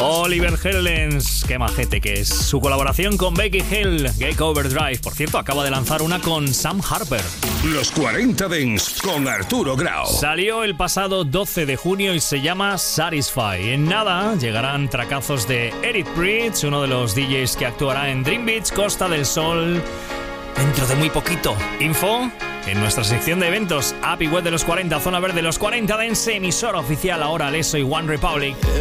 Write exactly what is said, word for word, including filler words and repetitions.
Oliver Heldens, qué majete que es. Su colaboración con Becky Hill, Gay Overdrive. Por cierto, acaba de lanzar una con Sam Harper. Los cuarenta Dance con Arturo Grau. Salió el pasado doce de junio y se llama Satisfy. En nada llegarán tracazos de Eric Prydz, uno de los D Js que actuará en Dream Beach, Costa del Sol, dentro de muy poquito. Info en nuestra sección de eventos, App y web de los cuarenta, Zona Verde, los cuarenta Dance, emisora oficial ahora Alesso y One Republic.